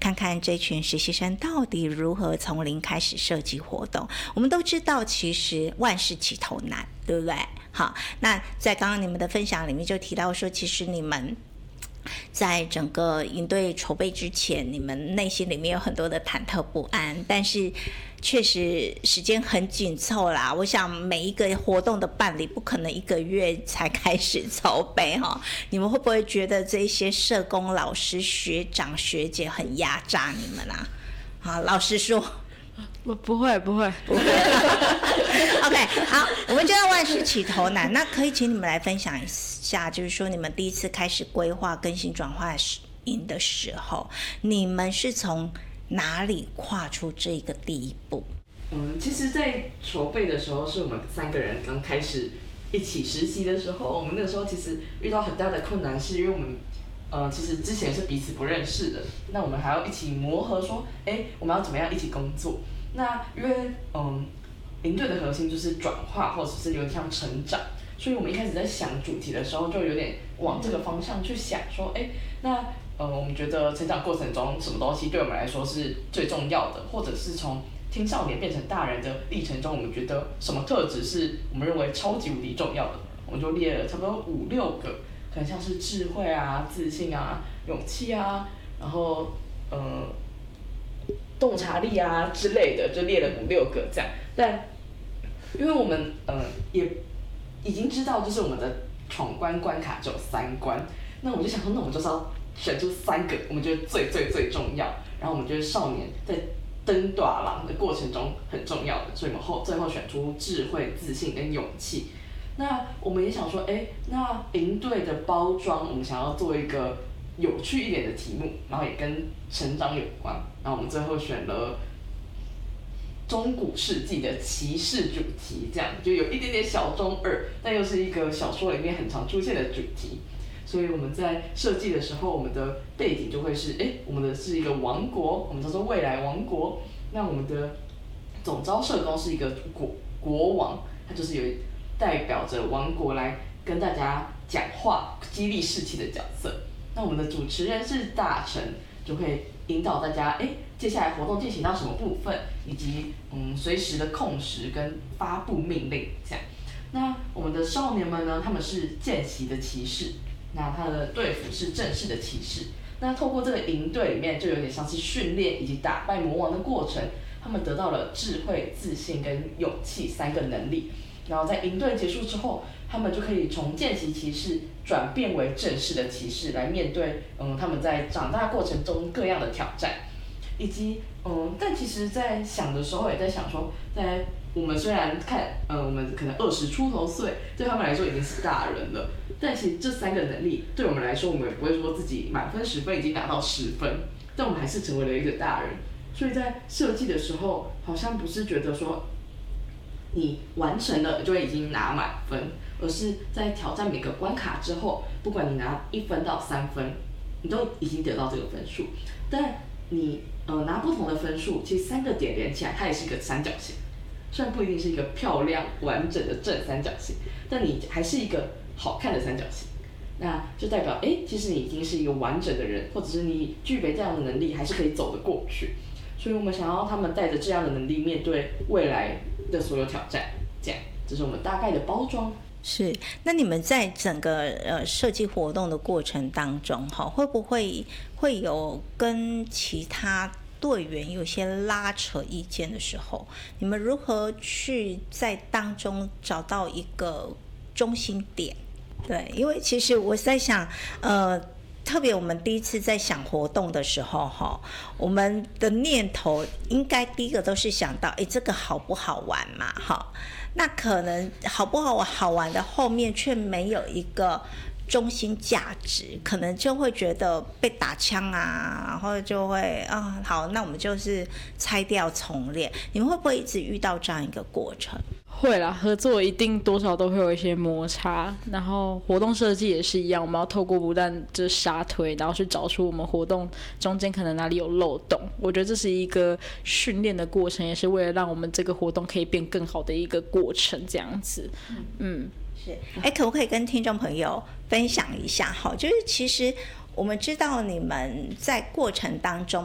看看这群实习生到底如何从零开始设计活动。我们都知道，其实万事起头难，对不对？好，那在刚刚你们的分享里面就提到说，其实你们在整个营队筹备之前，你们内心里面有很多的忐忑不安，但是确实时间很紧凑啦。我想每一个活动的办理不可能1个月才开始筹备哈。你们会不会觉得这些社工老师、学长、学姐很压榨你们啊？好，老实说。 不会 OK， 好，我们就要万事起头难。那可以请你们来分享一下，就是说你们第一次开始规划更新转化营的时候，你们是从哪里跨出这个第一步？ 其实，在筹备的时候，是我们3个人刚开始一起实习的时候，我们那个时候其实遇到很大的困难，是因为我们其实之前是彼此不认识的，那我们还要一起磨合说，我们要怎么样一起工作？那因为营队的核心就是转化，或者是有点像成长，所以我们一开始在想主题的时候，就有点往这个方向去想，说，那我们觉得成长过程中什么东西对我们来说是最重要的，或者是从青少年变成大人的历程中，我们觉得什么特质是我们认为超级无敌重要的，我们就列了差不多5、6个。可能像是智慧啊、自信啊、勇气啊，然后洞察力啊之类的，就列了5、6个这样。但因为我们也已经知道，就是我们的闯关关卡只有3关，那我们就想说，那我们就是要选出3个我们觉得最重要，然后我们觉得少年在登大人的过程中很重要的，所以我们最后选出智慧、自信跟勇气。那我们也想说，那营队的包装，我们想要做一个有趣一点的题目，然后也跟成长有关。然后我们最后选了中古世纪的骑士主题，这样就有一点点小中二，但又是一个小说里面很常出现的主题。所以我们在设计的时候，我们的背景就会是，我们的是一个王国，我们叫做未来王国。那我们的总召社工是一个国王，他就是有代表着王国来跟大家讲话、激励士气的角色。那我们的主持人是大臣，就会引导大家，接下来活动进行到什么部分，以及随时的控时跟发布命令这样。那我们的少年们呢，他们是见习的骑士，那他的队服是正式的骑士。那透过这个营队里面，就有点像是训练以及打败魔王的过程，他们得到了智慧、自信跟勇气3个能力。然后在营队结束之后，他们就可以从见习骑士转变为正式的骑士，来面对他们在长大过程中各样的挑战，以及但其实，在想的时候也在想说，在我们虽然看我们可能20出头岁，对他们来说已经是大人了，但其实这3个能力对我们来说，我们也不会说自己满分10分已经拿到10分，但我们还是成为了一个大人。所以在设计的时候，好像不是觉得说你完成了就会已经拿满分，而是在挑战每个关卡之后，不管你拿1分到3分，你都已经得到这个分数。但你拿不同的分数，其实3个点连起来，它也是一个三角形。虽然不一定是一个漂亮完整的正三角形，但你还是一个好看的三角形。那就代表其实你已经是一个完整的人，或者是你具备这样的能力，还是可以走得过去。所以我们想要他们带着这样的能力面对未来的所有挑战，这是我们大概的包装。 是，那你们在整个设计活动的过程当中，会不会有跟其他队员有些拉扯意见的时候，你们如何去在当中找到一个中心点？对，因为其实我在想，特别我们第一次在想活动的时候，我们的念头应该第一个都是想到，这个好不好玩嘛，那可能好不好玩的后面却没有一个中心价值，可能就会觉得被打枪啊，然后就会好，那我们就是拆掉重练。你们会不会一直遇到这样一个过程？ 会啦，合作一定多少都会有一些摩擦，然后活动设计也是一样，我们要透过不断就沙推，然后去找出我们活动中间可能哪里有漏洞。我觉得这是一个训练的过程，也是为了让我们这个活动可以变更好的一个过程，这样子。 是，可不可以跟听众朋友分享一下？就是其实我们知道你们在过程当中